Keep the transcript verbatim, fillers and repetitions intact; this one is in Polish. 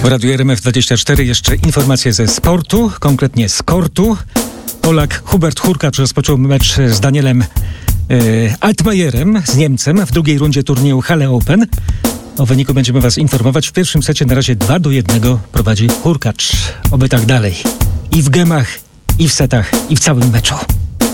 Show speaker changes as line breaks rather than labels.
W Radiu R M F dwadzieścia cztery jeszcze informacje ze sportu, konkretnie z kortu. Polak Hubert Hurkacz rozpoczął mecz z Danielem yy, Altmajerem, z Niemcem w drugiej rundzie turnieju Halle Open. O wyniku będziemy Was informować. W pierwszym secie na razie dwa do jednego prowadzi Hurkacz. Oby tak dalej. I w gemach, i w setach, i w całym meczu.